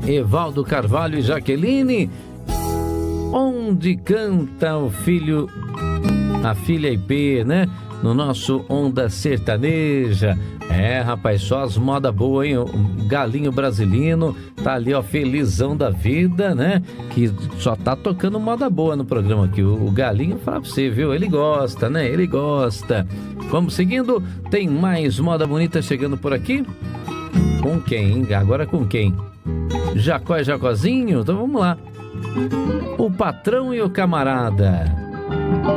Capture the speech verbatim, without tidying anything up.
Evaldo Carvalho e Jaqueline. Onde canta o filho, a filha I P, né? No nosso Onda Sertaneja. É, rapaz, só as moda boa, hein? O galinho brasileiro tá ali, ó, felizão da vida, né? Que só tá tocando moda boa no programa aqui. O, o galinho, fala pra você, viu? Ele gosta, né? Ele gosta. Vamos seguindo, tem mais moda bonita chegando por aqui. Com quem, hein? Agora com quem? Jacó e Jacozinho? Então vamos lá. O patrão e o camarada.